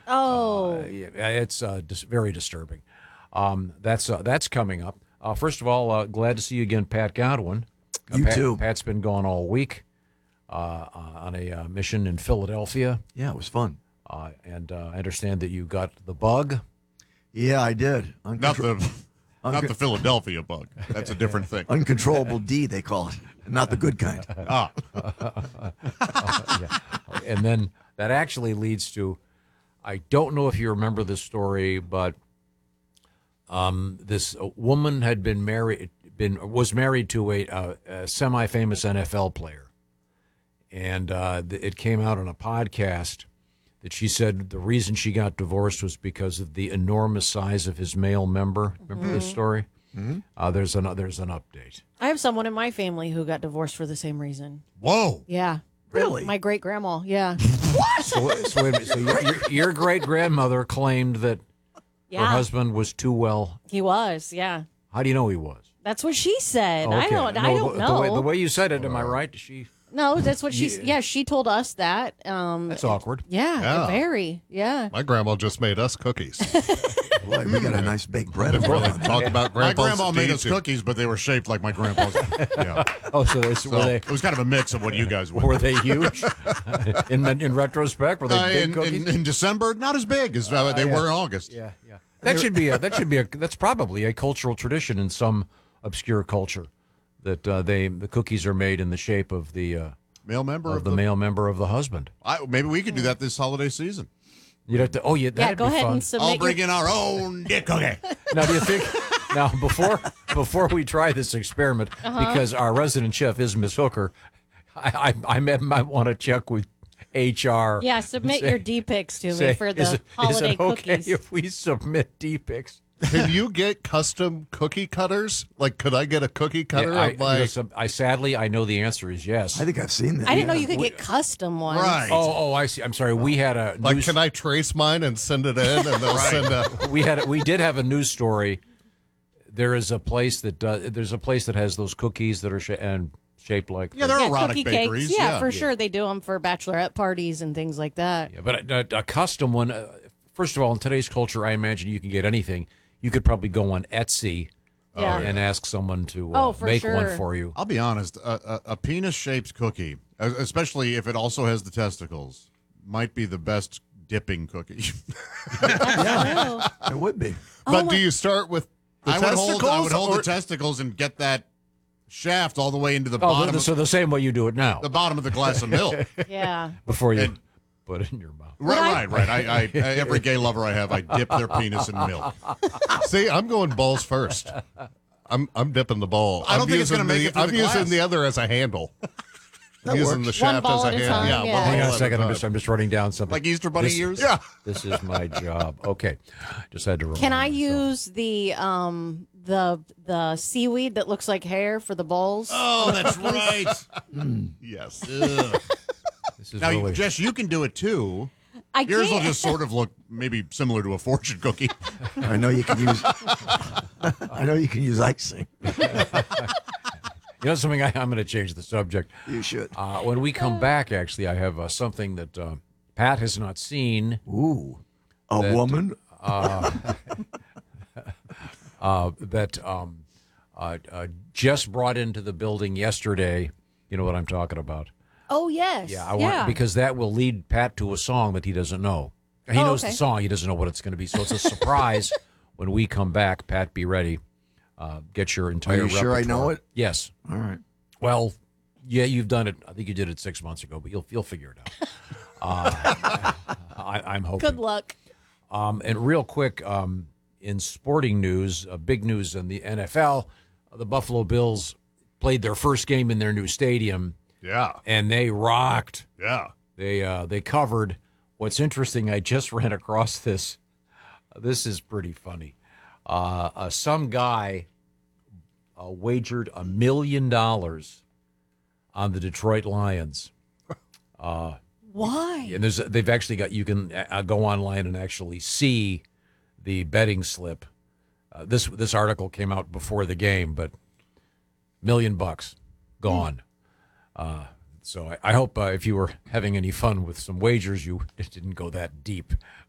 Yeah, it's very disturbing. That's coming up. First of all, glad to see you again, Pat Godwin. You too. Pat's been gone all week on a mission in Philadelphia. Yeah, it was fun. And I understand that you got the bug. Yeah, I did. Not the Philadelphia bug. That's a different thing. Uncontrollable D, they call it. Not the good kind. Ah, Yeah. And then that actually leads to, I don't know if you remember this story, but this woman had was married to a semi-famous NFL player, and it came out on a podcast that she said the reason she got divorced was because of the enormous size of his male member. Remember this story? Mm-hmm. There's an update. I have someone in my family who got divorced for the same reason. whoa. Yeah. Really? My great grandma. Yeah. So wait a minute. So your great grandmother claimed that her Yeah. husband was too well. He was. Yeah. How do you know he was? That's what she said. Oh, I okay. don't No, know. The way you said it, am I right? She. No, that's what she. Yeah. Yeah, she told us that. That's awkward. Yeah, Yeah. very. Yeah. My grandma just made us cookies. Boy, we got a nice baked bread. Talk about My grandpa's grandma made us deeds. cookies, but they were shaped like my grandpa's. Yeah. Oh, so It was kind of a mix of what you guys were were. they huge? in retrospect, were they big cookies? in December, not as big as they were in August. Yeah. That's probably a cultural tradition in some obscure culture that the cookies are made in the shape of the Male member of the male member of the husband. Maybe we could do that this holiday season. You'd have to. Oh, yeah, Yeah. that'd Go be ahead fun. and submit. I'll bring your, in our own dick cookie. Now, do you think? Now, before we try this experiment, because our resident chef is Miss Hooker, I might want to check with HR. Yeah, submit your D pics to me Say, for the is it holiday okay cookies. if we submit D-pics? Can you get custom cookie cutters? Like, could I get a cookie cutter Yeah, of my... sadly, I know the answer is yes. I think I've seen that. I didn't know you could get custom ones. Right. Oh, I see. I'm sorry. We had a Like, news, can I trace mine and send it in, and they'll send a... we did have a news story. There is a place that has those cookies that are shaped like Yeah, they're Yeah, erotic cookie bakeries. cakes. Yeah, for sure. They do them for bachelorette parties and things like that. Yeah, but a custom one. First of all, in today's culture, I imagine you can get anything. You could probably go on Etsy Yeah. and ask someone to For make sure. one for you. I'll be honest, a penis-shaped cookie, especially if it also has the testicles, might be the best dipping cookie. Oh. It would be. But do you start with the I testicles? would hold or- the testicles and get that shaft all the way into the Oh, bottom, so the same way you do it now, the bottom of the glass of milk. Yeah. before you and- put it in your mouth. Right. I every gay lover I have, I dip their penis in milk. See, I'm going balls first. I'm dipping the ball. I don't think it's using gonna make it through I'm the using glass. the other as a handle. I'm using the shaft ball as a at a handle. time, Yeah, yeah. one Hang ball on a at second. time. I'm just writing down something. Like Easter Bunny ears? Yeah. This is my job. Okay, just had to. Can remind I myself. use the seaweed that looks like hair for the bowls? Oh, that's right. Yes. Ugh. This is Now, really. Jess, you can do it too. I Yours will can't. just sort of look maybe similar to a fortune cookie. I know you can use. I know you can use icing. You know something? I'm going to change the subject. You should. When we come back, actually, I have something that Pat has not seen. Ooh, a woman. Just brought into the building yesterday. You know what I'm talking about? Oh, yes. Yeah, I want because that will lead Pat to a song that he doesn't know. He knows okay. the song, he doesn't know what it's going to be. So it's a surprise when we come back. Pat, be ready. Get your entire. Are you sure I know repertoire. it? Yes. All right. Well, yeah, you've done it. I think you did it 6 months ago, but you'll figure it out. I'm hoping. Good luck. And real quick, in sporting news, big news in the NFL, the Buffalo Bills played their first game in their new stadium, Yeah. and they rocked. Yeah. They covered. What's interesting, I just ran across this. This is pretty funny. Some guy wagered $1 million on the Detroit Lions. Why? And they've actually got, you can go online and actually see the betting slip. This article came out before the game, but $1 million gone. So I hope if you were having any fun with some wagers, you didn't go that deep.